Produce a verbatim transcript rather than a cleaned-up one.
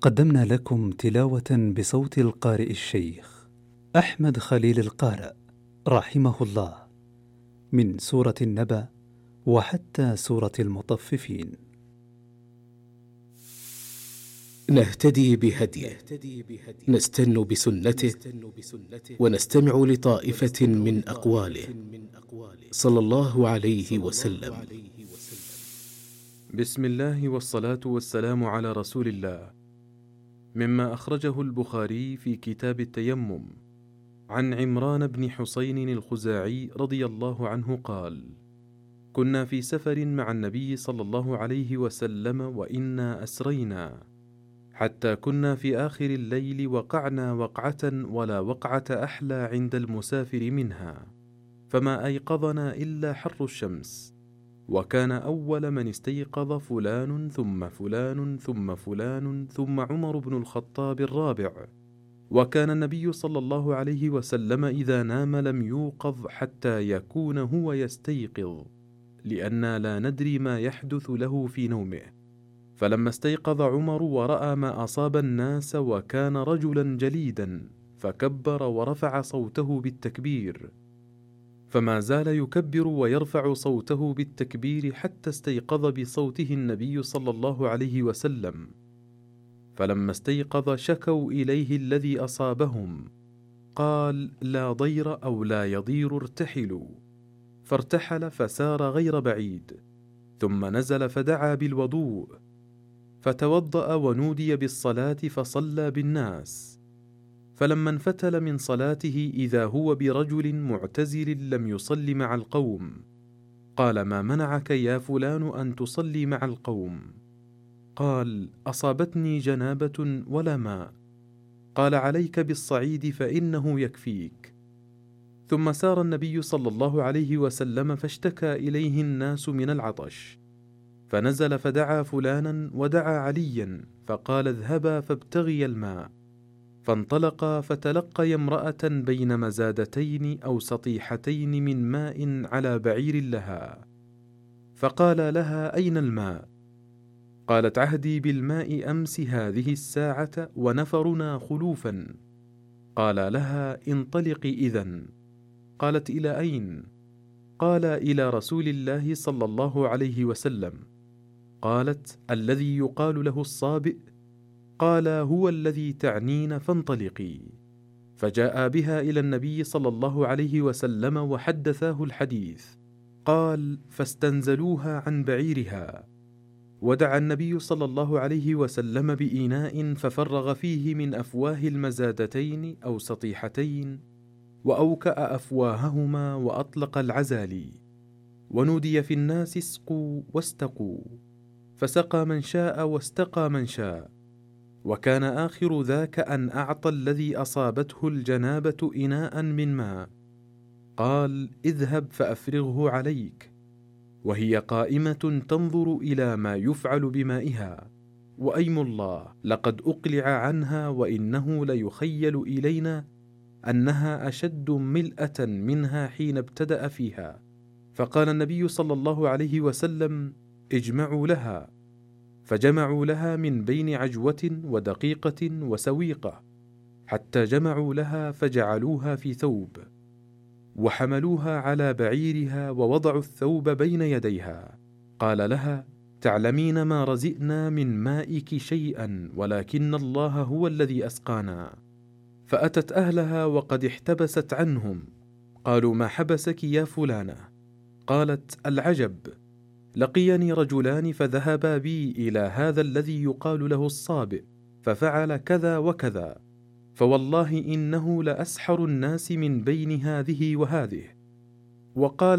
قدمنا لكم تلاوة بصوت القارئ الشيخ أحمد خليل القارئ رحمه الله من سورة النبأ وحتى سورة المطففين. نهتدي بهديه، نستن بسنته، ونستمع لطائفة من أقواله صلى الله عليه وسلم. بسم الله والصلاة والسلام على رسول الله. مما أخرجه البخاري في كتاب التيمم عن عمران بن حسين الخزاعي رضي الله عنه قال: كنا في سفر مع النبي صلى الله عليه وسلم وإنا أسرينا، حتى كنا في آخر الليل وقعنا وقعة ولا وقعة أحلى عند المسافر منها، فما أيقظنا إلا حر الشمس، وكان أول من استيقظ فلان ثم فلان ثم فلان ثم عمر بن الخطاب الرابع، وكان النبي صلى الله عليه وسلم إذا نام لم يوقظ حتى يكون هو يستيقظ، لأننا لا ندري ما يحدث له في نومه. فلما استيقظ عمر ورأى ما أصاب الناس وكان رجلا جليدا، فكبر ورفع صوته بالتكبير، فما زال يكبر ويرفع صوته بالتكبير حتى استيقظ بصوته النبي صلى الله عليه وسلم. فلما استيقظ شكوا إليه الذي أصابهم، قال: لا ضير أو لا يضير، ارتحلوا. فارتحل فسار غير بعيد، ثم نزل فدعا بالوضوء، فتوضأ ونودي بالصلاة فصلى بالناس. فلما انفتل من صلاته إذا هو برجل معتزل لم يصل مع القوم، قال: ما منعك يا فلان أن تصلي مع القوم؟ قال: أصابتني جنابة ولا ماء. قال: عليك بالصعيد فإنه يكفيك. ثم سار النبي صلى الله عليه وسلم فاشتكى إليه الناس من العطش، فنزل فدعا فلانا ودعا عليا، فقال: اذهبا فابتغي الماء. فانطلقا فتلقي امرأة بين مزادتين أو سطيحتين من ماء على بعير لها، فقال لها: أين الماء؟ قالت: عهدي بالماء أمس هذه الساعة ونفرنا خلوفا. قال لها: انطلقي إذن. قالت: إلى أين؟ قال: إلى رسول الله صلى الله عليه وسلم. قالت: الذي يقال له الصابئ؟ قال: هو الذي تعنين، فانطلقي. فجاء بها إلى النبي صلى الله عليه وسلم وحدثاه الحديث. قال: فاستنزلوها عن بعيرها، ودعا النبي صلى الله عليه وسلم بإناء ففرغ فيه من أفواه المزادتين أو سطيحتين، وأوكأ أفواههما وأطلق العزالي، ونودي في الناس: اسقوا واستقوا، فسقى من شاء واستقى من شاء. وكان آخر ذاك أن أعطى الذي أصابته الجنابة إناء من ماء، قال: اذهب فأفرغه عليك، وهي قائمة تنظر إلى ما يفعل بمائها، وأيم الله لقد أقلع عنها، وإنه ليخيل إلينا أنها أشد ملأة منها حين ابتدأ فيها. فقال النبي صلى الله عليه وسلم: اجمعوا لها. فجمعوا لها من بين عجوة ودقيقة وسويقة، حتى جمعوا لها فجعلوها في ثوب، وحملوها على بعيرها ووضعوا الثوب بين يديها. قال لها: تعلمين ما رزئنا من مائك شيئا، ولكن الله هو الذي أسقانا. فأتت أهلها وقد احتبست عنهم. قالوا: ما حبسك يا فلانة؟ قالت: العجب، لقيني رجلان فذهبا بي إلى هذا الذي يقال له الصابئ، ففعل كذا وكذا، فوالله إنه لأسحر الناس من بين هذه وهذه. وقال